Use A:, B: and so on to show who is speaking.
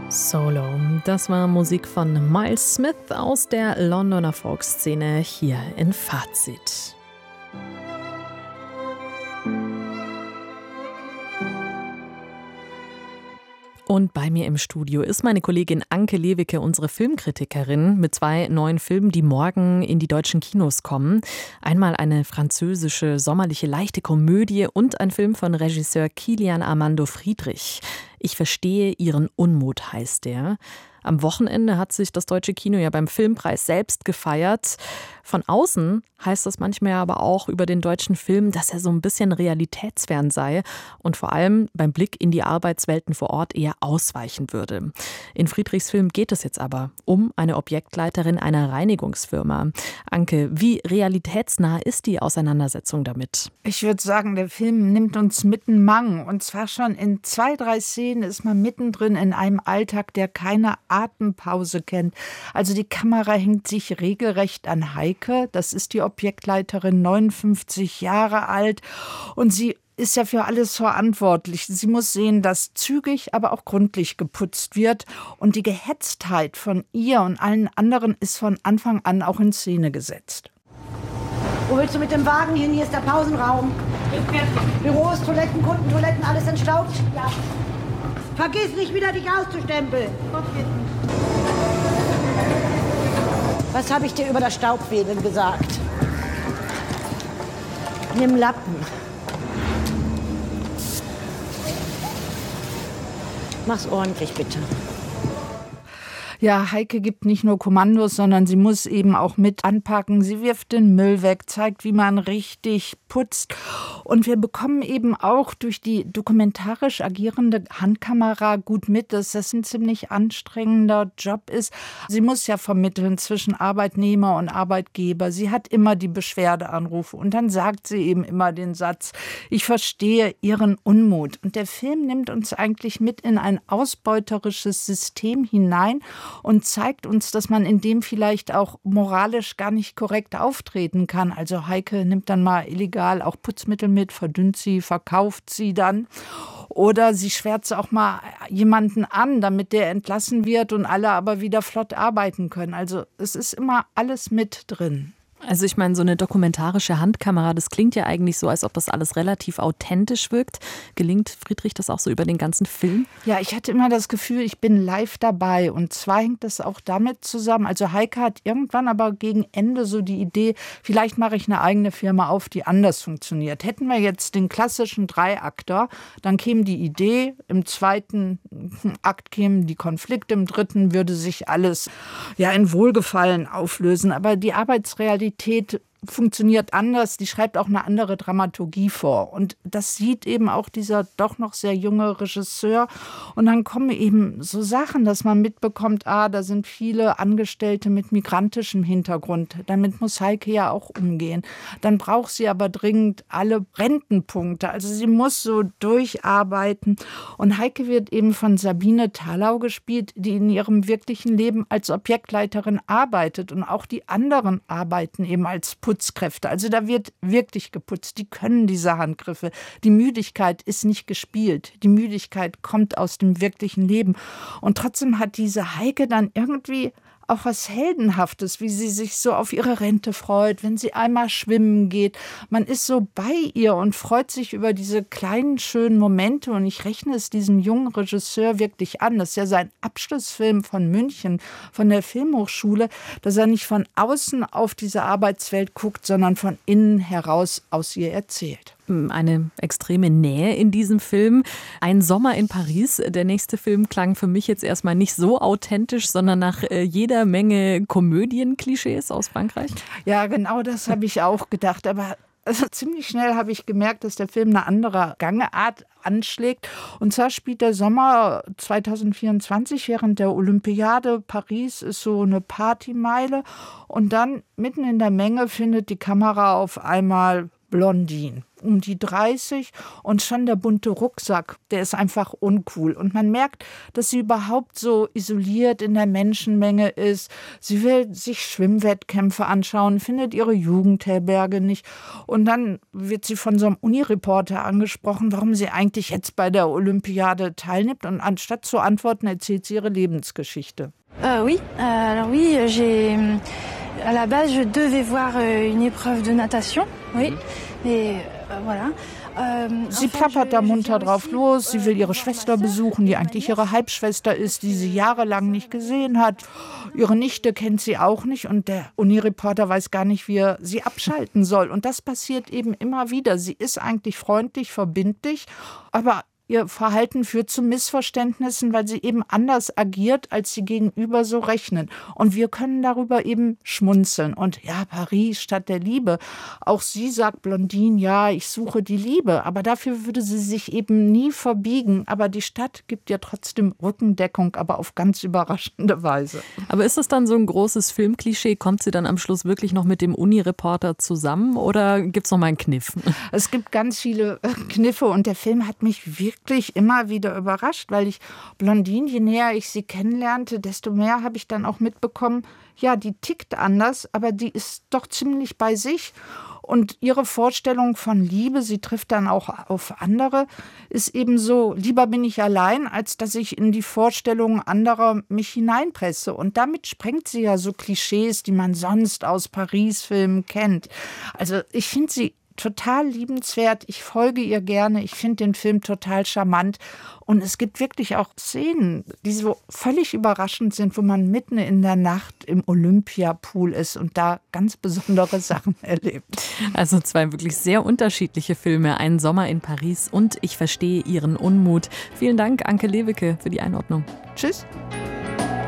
A: Solo. Das war Musik von Miles Smith aus der Londoner Folkszene hier in Fazit. Und bei mir im Studio ist meine Kollegin Anke Lewicke, unsere Filmkritikerin, mit 2 neuen Filmen, die morgen in die deutschen Kinos kommen. Einmal eine französische, sommerliche, leichte Komödie und ein Film von Regisseur Kilian Armando Friedrich. Ich verstehe Ihren Unmut, heißt der. Am Wochenende hat sich das deutsche Kino ja beim Filmpreis selbst gefeiert. Von außen heißt das manchmal aber auch über den deutschen Film, dass er so ein bisschen realitätsfern sei und vor allem beim Blick in die Arbeitswelten vor Ort eher ausweichen würde. In Friedrichs Film geht es jetzt aber um eine Objektleiterin einer Reinigungsfirma. Anke, wie realitätsnah ist die Auseinandersetzung damit?
B: Ich würde sagen, der Film nimmt uns mitten Mang. Und zwar schon in 2, 3 Szenen ist man mittendrin in einem Alltag, der keine Atempause kennt. Also die Kamera hängt sich regelrecht an Heike. Das ist die Objektleiterin, 59 Jahre alt. Und sie ist ja für alles verantwortlich. Sie muss sehen, dass zügig, aber auch gründlich geputzt wird. Und die Gehetztheit von ihr und allen anderen ist von Anfang an auch in Szene gesetzt.
C: Wo willst du mit dem Wagen hin? Hier ist der Pausenraum. Büros, Toiletten, Kundentoiletten, alles entstaubt? Ja. Vergiss nicht wieder, dich auszustempeln. Was habe ich dir über das Staubwedeln gesagt? Nimm Lappen. Mach's ordentlich, bitte.
B: Ja, Heike gibt nicht nur Kommandos, sondern sie muss eben auch mit anpacken. Sie wirft den Müll weg, zeigt, wie man richtig putzt. Und wir bekommen eben auch durch die dokumentarisch agierende Handkamera gut mit, dass das ein ziemlich anstrengender Job ist. Sie muss ja vermitteln zwischen Arbeitnehmer und Arbeitgeber. Sie hat immer die Beschwerdeanrufe und dann sagt sie eben immer den Satz, ich verstehe Ihren Unmut. Und der Film nimmt uns eigentlich mit in ein ausbeuterisches System hinein und zeigt uns, dass man in dem vielleicht auch moralisch gar nicht korrekt auftreten kann. Also Heike nimmt dann mal illegal auch Putzmittel mit, verdünnt sie, verkauft sie dann. Oder sie schwärzt auch mal jemanden an, damit der entlassen wird und alle aber wieder flott arbeiten können. Also es ist immer alles mit drin.
A: Also ich meine, so eine dokumentarische Handkamera, das klingt ja eigentlich so, als ob das alles relativ authentisch wirkt. Gelingt Friedrich das auch so über den ganzen Film?
B: Ja, ich hatte immer das Gefühl, ich bin live dabei. Und zwar hängt das auch damit zusammen, also Heike hat irgendwann aber gegen Ende so die Idee, vielleicht mache ich eine eigene Firma auf, die anders funktioniert. Hätten wir jetzt den klassischen 3-Akter, dann käme die Idee, im 2. Akt kämen die Konflikte, im 3. würde sich alles ja in Wohlgefallen auflösen. Aber die Arbeitsrealität funktioniert anders, die schreibt auch eine andere Dramaturgie vor. Und das sieht eben auch dieser doch noch sehr junge Regisseur. Und dann kommen eben so Sachen, dass man mitbekommt, da sind viele Angestellte mit migrantischem Hintergrund. Damit muss Heike ja auch umgehen. Dann braucht sie aber dringend alle Rentenpunkte. Also sie muss so durcharbeiten. Und Heike wird eben von Sabine Thalau gespielt, die in ihrem wirklichen Leben als Objektleiterin arbeitet. Und auch die anderen arbeiten eben als Putzkräfte. Also da wird wirklich geputzt. Die können diese Handgriffe. Die Müdigkeit ist nicht gespielt. Die Müdigkeit kommt aus dem wirklichen Leben. Und trotzdem hat diese Heike dann irgendwie auch was Heldenhaftes, wie sie sich so auf ihre Rente freut, wenn sie einmal schwimmen geht. Man ist so bei ihr und freut sich über diese kleinen, schönen Momente. Und ich rechne es diesem jungen Regisseur wirklich an. Das ist ja sein Abschlussfilm von München, von der Filmhochschule, dass er nicht von außen auf diese Arbeitswelt guckt, sondern von innen heraus aus ihr erzählt.
A: Eine extreme Nähe in diesem Film. Ein Sommer in Paris. Der nächste Film klang für mich jetzt erstmal nicht so authentisch, sondern nach jeder Menge Komödienklischees aus Frankreich.
B: Ja, genau das habe ich auch gedacht. Aber ziemlich schnell habe ich gemerkt, dass der Film eine andere Gangart anschlägt. Und zwar spielt der Sommer 2024 während der Olympiade. Paris ist so eine Partymeile. Und dann mitten in der Menge findet die Kamera auf einmal Blondine. um die 30 und schon der bunte Rucksack, der ist einfach uncool. Und man merkt, dass sie überhaupt so isoliert in der Menschenmenge ist. Sie will sich Schwimmwettkämpfe anschauen, findet ihre Jugendherberge nicht. Und dann wird sie von so einem Unireporter angesprochen, warum sie eigentlich jetzt bei der Olympiade teilnimmt. Und anstatt zu antworten, erzählt sie ihre Lebensgeschichte.
D: Oui, alors oui, à la base, je devais voir une épreuve de natation, oui, mais voilà.
B: Sie plappert da munter drauf los, sie will ihre Schwester besuchen, die eigentlich ihre Halbschwester ist, die sie jahrelang nicht gesehen hat. Ihre Nichte kennt sie auch nicht und der Unireporter weiß gar nicht, wie er sie abschalten soll. Und das passiert eben immer wieder. Sie ist eigentlich freundlich, verbindlich, aber ihr Verhalten führt zu Missverständnissen, weil sie eben anders agiert, als sie gegenüber so rechnen. Und wir können darüber eben schmunzeln. Und ja, Paris statt der Liebe. Auch sie sagt, Blondine, ja, ich suche die Liebe. Aber dafür würde sie sich eben nie verbiegen. Aber die Stadt gibt ihr trotzdem Rückendeckung, aber auf ganz überraschende Weise.
A: Aber ist das dann so ein großes Filmklischee? Kommt sie dann am Schluss wirklich noch mit dem Unireporter zusammen oder gibt es noch mal einen Kniff?
B: Es gibt ganz viele Kniffe und der Film hat mich wirklich immer wieder überrascht, weil ich Blondine, je näher ich sie kennenlernte, desto mehr habe ich dann auch mitbekommen, ja, die tickt anders, aber die ist doch ziemlich bei sich. Und ihre Vorstellung von Liebe, sie trifft dann auch auf andere, ist eben so, lieber bin ich allein, als dass ich in die Vorstellungen anderer mich hineinpresse. Und damit sprengt sie ja so Klischees, die man sonst aus Paris-Filmen kennt. Also ich finde sie total liebenswert. Ich folge ihr gerne. Ich finde den Film total charmant. Und es gibt wirklich auch Szenen, die so völlig überraschend sind, wo man mitten in der Nacht im Olympiapool ist und da ganz besondere Sachen erlebt.
A: Also 2 wirklich sehr unterschiedliche Filme. Ein Sommer in Paris und Ich verstehe Ihren Unmut. Vielen Dank, Anke Lewicke, für die Einordnung.
B: Tschüss.